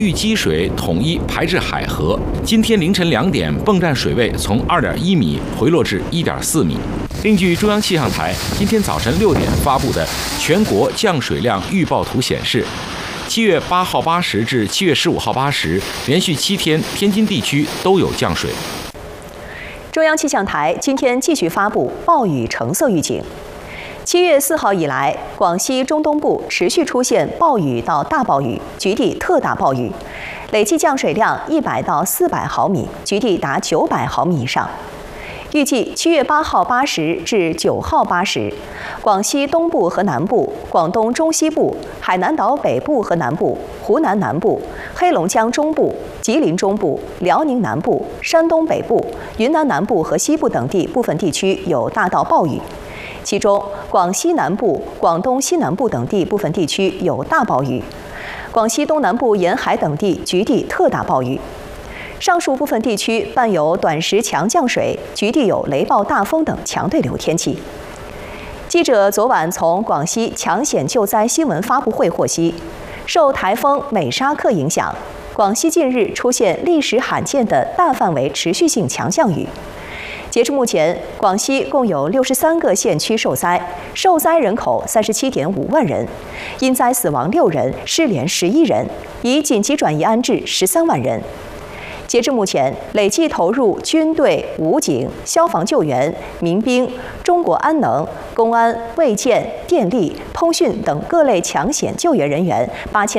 遇积水统一排至海河。今天凌晨2点，泵站水位从2.1米回落至1.4米。另据中央气象台今天早晨6点发布的全国降水量预报图显示，7月8号8时至7月15号8时，连续7天天津地区都有降水。 中央气象台今天继续发布暴雨橙色预警。7月4号以来，广西中东部持续出现暴雨到大暴雨，局地特大暴雨，累计降水量100到400毫米，局地达900毫米以上。预计7月8号8时至9号8时，广西东部和南部、广东中西部、海南岛北部和南部、湖南南部、黑龙江中部、吉林中部、辽宁南部、山东北部、云南南部和西部等地部分地区有大到暴雨。其中，广西南部、广东西南部等地部分地区有大暴雨，广西东南部沿海等地局地特大暴雨。上述部分地区伴有短时强降水，局地有雷暴大风等强对流天气。记者昨晚从广西抢险救灾新闻发布会获悉，受台风美沙克影响，广西近日出现历史罕见的大范围持续性强降雨。截至目前，广西共有63个县区受灾，受灾人口37.5万人，因灾死亡6人，失联11人，已紧急转移安置13万人。截至目前，累计投入军队、武警、消防救援、民兵、中国安能、公安、卫健、电力、通讯等各类抢险救援人员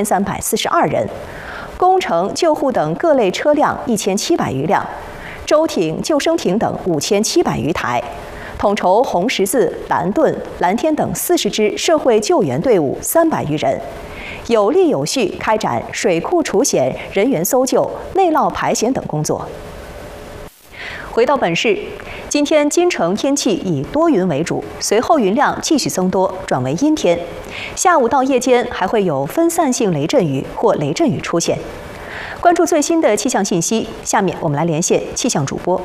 8342人，工程、救护等各类车辆1700余辆。舟艇、救生艇等5700余台，统筹红十字、蓝盾、蓝天等40支社会救援队伍300余人，有力有序开展水库除险、人员搜救、内涝排险等工作。回到本市，今天京城天气以多云为主，随后云量继续增多，转为阴天。下午到夜间还会有分散性雷阵雨或雷阵雨出现。关注最新的气象信息，下面我们来连线气象主播。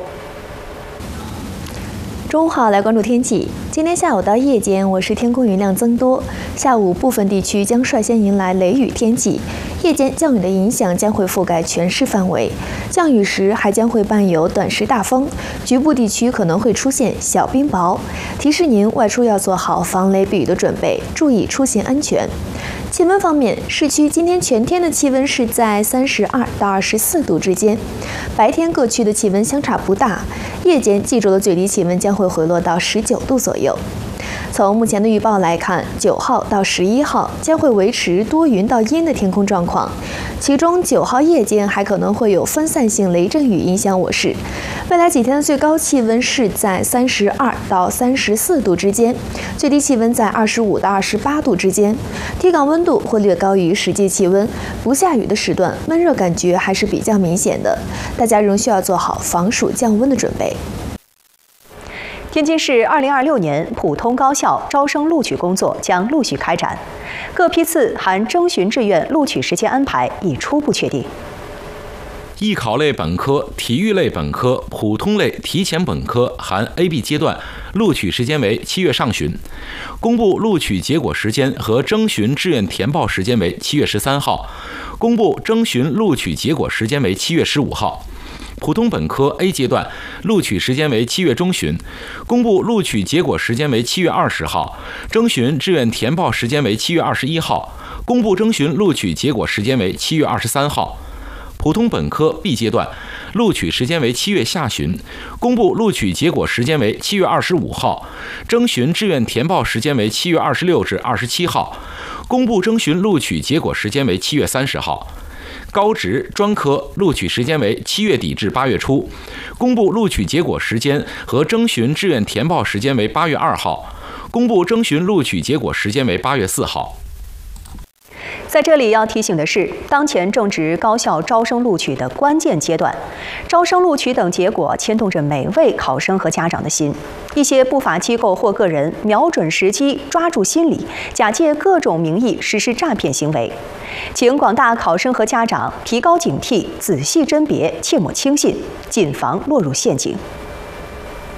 中午好，来关注天气。今天下午到夜间，我市天空云量增多，下午部分地区将率先迎来雷雨天气。夜间降雨的影响将会覆盖全市范围，降雨时还将会伴有短时大风，局部地区可能会出现小冰雹。提示您外出要做好防雷避雨的准备，注意出行安全。气温方面，市区今天全天的气温是在32到24度之间，白天各区的气温相差不大，夜间冀州的最低气温将会回落到19度左右。从目前的预报来看，9号到11号将会维持多云到阴的天空状况，其中9号夜间还可能会有分散性雷阵雨影响我市。未来几天的最高气温是在32到34度之间，最低气温在25到28度之间，体感温度会略高于实际气温。不下雨的时段，闷热感觉还是比较明显的，大家仍需要做好防暑降温的准备。 天津市2026年普通高校招生录取工作将陆续开展，各批次含征询志愿录取时间安排已初步确定。 艺考类本科、体育类本科、普通类提前本科含 A、B 阶段录取时间为7月上旬，公布录取结果时间和征询志愿填报时间为7月13号，公布征询录取结果时间为7月15号。普通本科 A 阶段录取时间为7月中旬，公布录取结果时间为7月20号，征询志愿填报时间为7月21号，公布征询录取结果时间为7月23号。普通本科 B 阶段录取时间为7月下旬，公布录取结果时间为7月25号，征询志愿填报时间为7月26至27号，公布征询录取结果时间为7月30号。高职专科录取时间为7月底至8月初，公布录取结果时间和征询志愿填报时间为8月2号，公布征询录取结果时间为8月4号。 在这里要提醒的是，当前正值高校招生录取的关键阶段，招生录取等结果牵动着每位考生和家长的心。一些不法机构或个人瞄准时机，抓住心理，假借各种名义实施诈骗行为。请广大考生和家长提高警惕，仔细甄别，切莫轻信，谨防落入陷阱。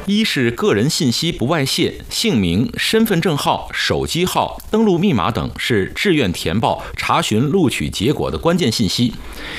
一是个人信息不外泄，姓名、身份证号、手机号、登录密码等是志愿填报查询录取结果的关键信息。